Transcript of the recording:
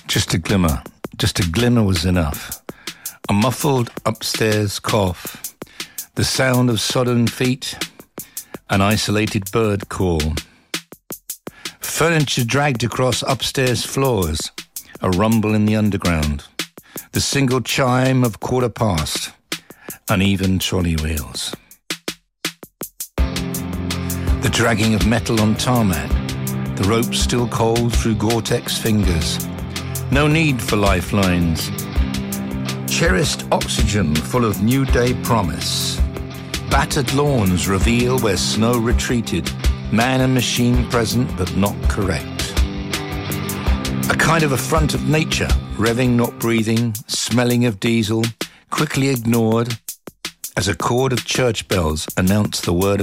Just a glimmer was enough. A muffled upstairs cough, the sound of sodden feet, an isolated bird call. Furniture dragged across upstairs floors, a rumble in the underground, the single chime of 1:15, uneven trolley wheels. The dragging of metal on tarmac, the rope still cold through Gore-Tex fingers. No need for lifelines. Cherished oxygen full of new day promise. Battered lawns reveal where snow retreated. Man and machine present but not correct. A kind of affront of nature, revving not breathing, smelling of diesel, quickly ignored as a chord of church bells announced the word of